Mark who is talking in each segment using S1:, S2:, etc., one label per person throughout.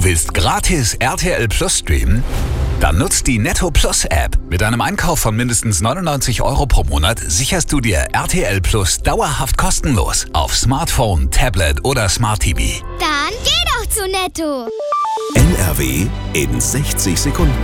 S1: Du willst gratis RTL Plus streamen? Dann nutzt die Netto Plus App. Mit einem Einkauf von mindestens 99 € pro Monat sicherst du dir RTL Plus dauerhaft kostenlos auf Smartphone, Tablet oder Smart TV.
S2: Dann geh doch zu Netto.
S3: NRW in 60 Sekunden.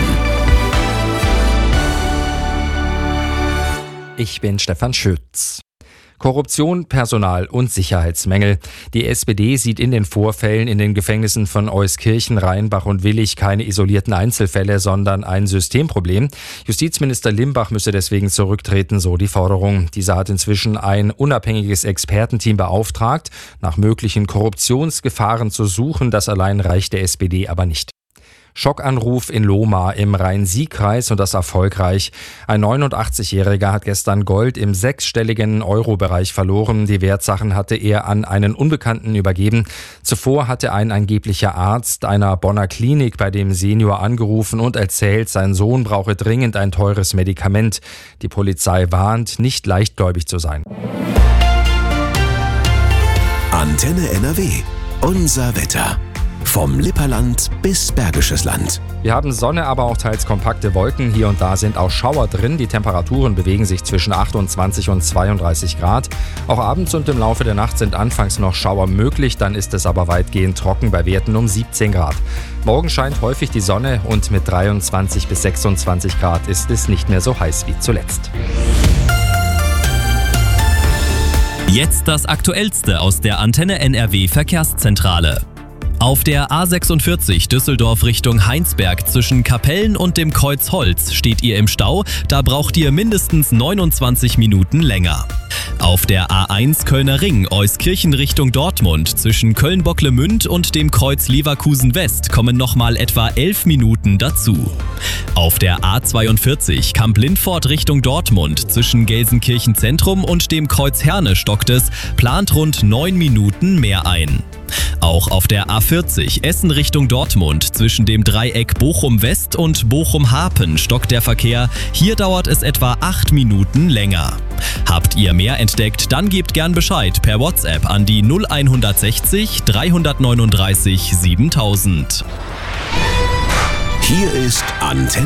S4: Ich bin Stefan Schütz. Korruption, Personal und Sicherheitsmängel. Die SPD sieht in den Vorfällen in den Gefängnissen von Euskirchen, Rheinbach und Willich keine isolierten Einzelfälle, sondern ein Systemproblem. Justizminister Limbach müsse deswegen zurücktreten, so die Forderung. Dieser hat inzwischen ein unabhängiges Expertenteam beauftragt, nach möglichen Korruptionsgefahren zu suchen. Das allein reicht der SPD aber nicht. Schockanruf in Lohmar im Rhein-Sieg-Kreis und das erfolgreich. Ein 89-Jähriger hat gestern Gold im 6-stelligen Euro-Bereich verloren. Die Wertsachen hatte er an einen Unbekannten übergeben. Zuvor hatte ein angeblicher Arzt einer Bonner Klinik bei dem Senior angerufen und erzählt, sein Sohn brauche dringend ein teures Medikament. Die Polizei warnt, nicht leichtgläubig zu sein.
S3: Antenne NRW. Unser Wetter. Vom Lipperland bis Bergisches Land.
S4: Wir haben Sonne, aber auch teils kompakte Wolken. Hier und da sind auch Schauer drin. Die Temperaturen bewegen sich zwischen 28 und 32 Grad. Auch abends und im Laufe der Nacht sind anfangs noch Schauer möglich. Dann ist es aber weitgehend trocken bei Werten um 17 Grad. Morgen scheint häufig die Sonne und mit 23 bis 26 Grad ist es nicht mehr so heiß wie zuletzt.
S5: Jetzt das Aktuellste aus der Antenne NRW Verkehrszentrale. Auf der A46 Düsseldorf Richtung Heinsberg zwischen Kapellen und dem Kreuz Holz steht ihr im Stau, da braucht ihr mindestens 29 Minuten länger. Auf der A1 Kölner Ring Euskirchen Richtung Dortmund zwischen Köln-Bocklemünd und dem Kreuz Leverkusen West kommen nochmal etwa 11 Minuten dazu. Auf der A42 Kamp-Lindfort Richtung Dortmund zwischen Gelsenkirchen Zentrum und dem Kreuz Herne stockt es, plant rund 9 Minuten mehr ein. Auch auf der A40 Essen Richtung Dortmund zwischen dem Dreieck Bochum West und Bochum Hapen stockt der Verkehr. Hier dauert es etwa 8 Minuten länger. Habt ihr mehr entdeckt, dann gebt gern Bescheid per WhatsApp an die 0160 339 7000.
S3: Hier ist Antenne